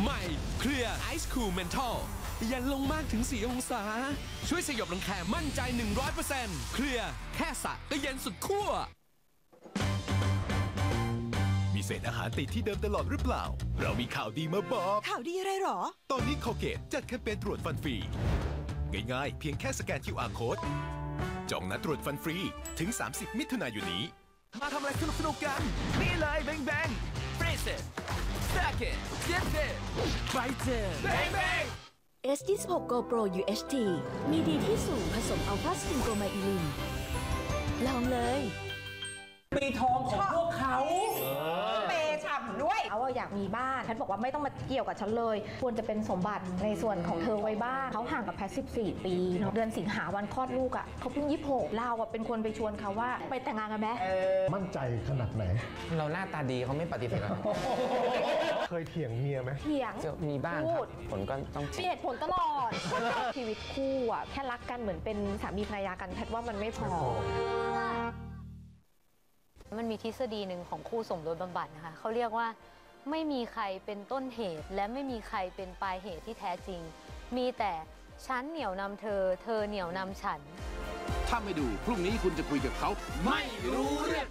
ใหม่เคลียร์ไอซ์คูลเมนทัลเย็นลงมากถึง4องศาช่วยสยบรังแคมั่นใจ 100% เคลียร์แค่สระก็เย็นสุดขั้วมีเศษอาหารติดที่เดิมตลอดหรือเปล่าเรามีข่าวดีมาบอกข่าวดีอะไรหรอตอนนี้โคเกตจัดแคมเปญตรวจฟันฟรีง่ายๆเพียงแค่สแกน QR Code จองนัดตรวจฟันฟรีถึง30 มิถุนายนนี้มาทำอะไรสนุกๆกันนี่เลยแบงแบง Freeze it Stack it Get it Bite it Bang bang S26 Go Pro UHT มีดีที่สูงผสมอัลฟาสตินโกมาอิลินลองเลยปีทองของพวกเขาเปย์ฉ่ำด้วยเขาอยากมีบ้านแพทย์บอกว่าไม่ต้องมาเกี่ยวกับฉันเลย ควรจะเป็นสมบัติในส่วนของเธอไว้บ้างเขาห่างกับแพทย์14 ปีเนอะเดือนสิงหาวันคลอดลูกอ่ะเขาเพิ่ง26เราอ่ะเป็นคนไปชวนเขาว่าไปแต่งงานกันไหมมั่นใจขนาดไหนเราหน้าตาดีเขาไม่ปฏิเสธหรอกเคยเถียงเมียไหมเถียงจะมีบ้างคพูรับดผลก็ต้องมีเหตุผลตลอด ชีวิตคู่อ่ะแค่รักกันเหมือนเป็นสามีภรรยากันแพทย์ว่ามันไม่พอมันมีทฤษฎีหนึ่งของคู่สมรสบำบัดนะคะเขาเรียกว่าไม่มีใครเป็นต้นเหตุและไม่มีใครเป็นปลายเหตุที่แท้จริง มีแต่ฉันเหนี่ยวนำเธอ เธอเหนี่ยวนำฉันถ้าไม่ดูพรุ่งนี้คุณจะคุยกับเขาไม่รู้เรื่อง